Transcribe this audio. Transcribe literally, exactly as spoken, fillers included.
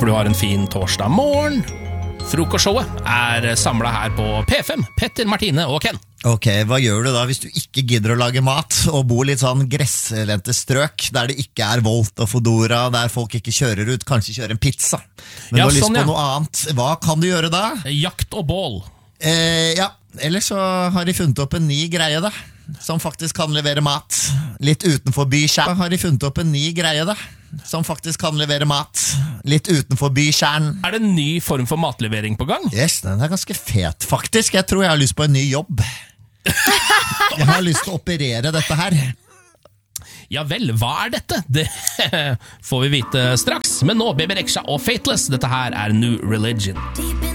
Håper du har en fin torsdag morgen. Frokostshowet er samlet her på P fem. Petter, Martine og Ken. Ok, hva gjør du da hvis du ikke gidder å lage mat og bor litt sånn gresslendte strøk der det ikke er Volt og Fodora, der folk ikke kjører ut, kanskje kjører en pizza, men Ja, du har lyst sånn, ja. på noe annet? Hva kan du gjøre da? Jakt og bål. Eh, ja, ellers så har de funnet opp en ny greie da, som faktisk kan levere mat litt utenfor bykjern. Har de funnet opp en ny greie da, som faktisk kan levere mat litt utenfor bykjern. Er det en ny form for matlevering på gang? Yes, den er ganske fet faktisk. Jeg tror jeg har lyst på en ny jobb. Jeg har lyst til å operere dette her. Ja vel, hva er dette? Det får vi vite straks. Men nå, Bebe Rexha og Fateless. Dette her er New Religion.